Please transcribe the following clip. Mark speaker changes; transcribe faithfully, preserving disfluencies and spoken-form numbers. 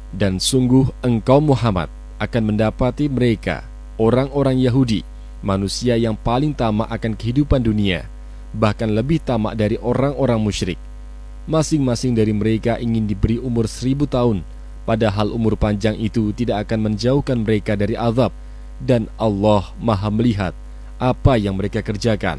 Speaker 1: Dan sungguh engkau Muhammad akan mendapati mereka, orang-orang Yahudi, manusia yang paling tamak akan kehidupan dunia, bahkan lebih tamak dari orang-orang musyrik. Masing-masing dari mereka ingin diberi umur seribu tahun, padahal umur panjang itu tidak akan menjauhkan mereka dari azab, dan Allah Maha melihat apa yang mereka kerjakan.